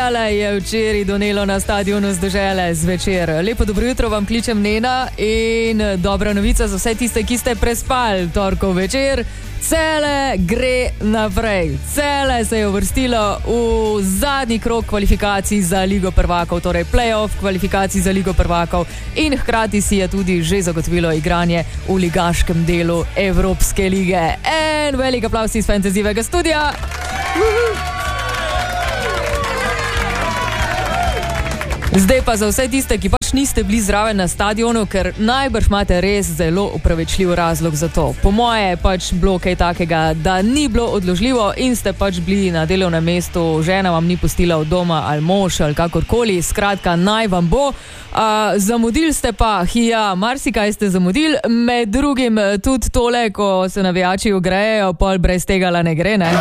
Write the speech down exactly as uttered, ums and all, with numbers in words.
Cele je včeraj donelo na stadionu z Dežele zvečer. Lepo dobro jutro vam kličem Nena in dobra novica za vse tiste, ki ste prespali torkov večer. Cele gre naprej. Cele se je uvrstilo v zadnji krog kvalifikacij za Ligo prvakov, torej play-off kvalifikacij za Ligo prvakov in hkrati si je tudi že zagotovilo igranje v ligaškem delu Evropske lige. En velik aplavz iz Fantasyjevega studia. Zdaj pa za vse tiste, ki pač niste bili zraven na stadionu, ker najbrž imate res zelo upravičljiv razlog za to. Po moje je pač bilo kaj takega, da ni bilo odložljivo in ste pač bili na delovnem mestu, žena vam ni pustila od doma ali mož ali kakorkoli, skratka naj vam bo. Uh, zamudili ste pa, hija, marsikaj ste zamudili, med drugim tudi tole, ko se navijači ogrejejo, pol brez tega la ne gre, ne?